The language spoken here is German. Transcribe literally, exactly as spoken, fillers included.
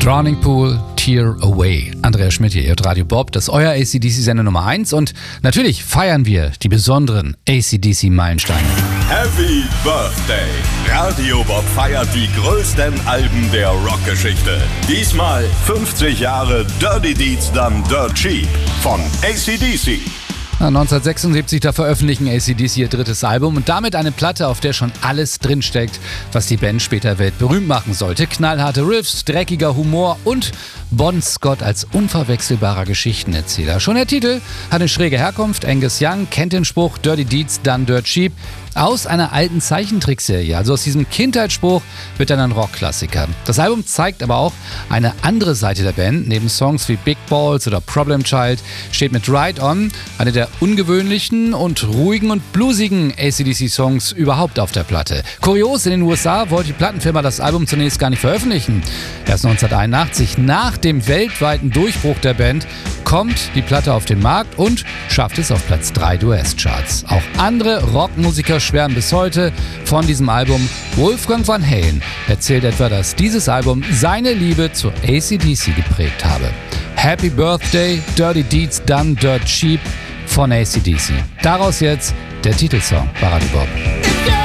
Drowning Pool, Tear Away. Andreas Schmidt hier, ihr hört Radio Bob, das ist euer A C D C-Sender Nummer eins und natürlich feiern wir die besonderen A C D C-Meilensteine. Happy Birthday! Radio Bob feiert die größten Alben der Rockgeschichte. Diesmal fünfzig Jahre Dirty Deeds Done Dirt Cheap von A C D C. neunzehnhundertsechsundsiebzig, da veröffentlichen A C D C ihr drittes Album und damit eine Platte, auf der schon alles drinsteckt, was die Band später weltberühmt machen sollte. Knallharte Riffs, dreckiger Humor und Bon Scott als unverwechselbarer Geschichtenerzähler. Schon der Titel hat eine schräge Herkunft. Angus Young kennt den Spruch Dirty Deeds Done Dirt Cheap aus einer alten Zeichentrickserie. Also aus diesem Kindheitsspruch wird dann ein Rockklassiker. Das Album zeigt aber auch eine andere Seite der Band. Neben Songs wie Big Balls oder Problem Child steht mit Ride On eine der ungewöhnlichen und ruhigen und bluesigen A C D C-Songs überhaupt auf der Platte. Kurios, in den U S A wollte die Plattenfirma das Album zunächst gar nicht veröffentlichen. Erst neunzehnhunderteinundachtzig, nach dem weltweiten Durchbruch der Band, kommt die Platte auf den Markt und schafft es auf Platz drei der U S-Charts. Auch andere Rockmusiker schwärmen bis heute von diesem Album. Wolfgang Van Halen erzählt etwa, dass dieses Album seine Liebe zur A C D C geprägt habe. Happy Birthday, Dirty Deeds Done Dirt Cheap von A C D C. Daraus jetzt der Titelsong bei Radio Bob.